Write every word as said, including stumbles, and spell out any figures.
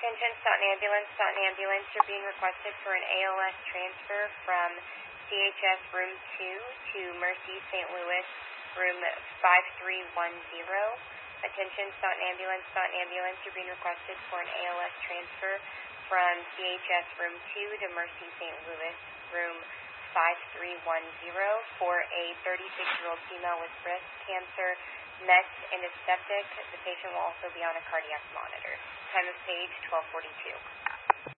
Attention, Staunton Ambulance. Staunton Ambulance, you're being requested for an A L S transfer from C H S Room two to Mercy Saint Louis Room five three one zero. Attention, Staunton Ambulance. Staunton Ambulance, you're being requested for an A L S transfer from C H S Room two to Mercy Saint Louis Room five three one zero for a thirty-six-year-old female with breast cancer, mets, and is septic. The patient will also be on a cardiac monitor. Time of page twelve forty-two.